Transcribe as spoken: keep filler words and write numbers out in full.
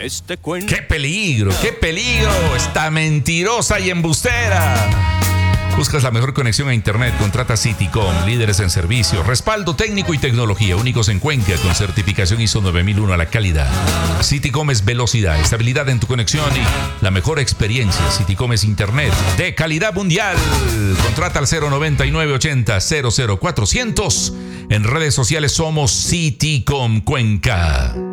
este cuento. ¡Qué peligro! ¡Qué peligro! Está mentirosa y embustera. Buscas la mejor conexión a internet, contrata Citycom, líderes en servicio, respaldo técnico y tecnología, únicos en Cuenca, con certificación I S O nueve mil uno a la calidad. Citycom es velocidad, estabilidad en tu conexión y la mejor experiencia. Citycom es internet de calidad mundial. Contrata al cero noventa y nueve ochenta cero cero cuatrocientos. En redes sociales somos Citycom Cuenca.